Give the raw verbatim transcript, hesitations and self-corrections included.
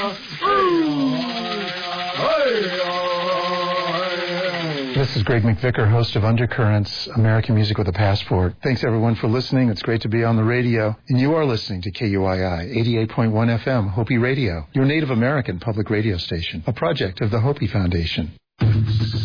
This is Greg McVicker, host of Undercurrents, American Music with a Passport. Thanks, everyone, for listening. It's great to be on the radio. And you are listening to K U I I, eighty-eight point one F M, Hopi Radio, your Native American public radio station, a project of the Hopi Foundation.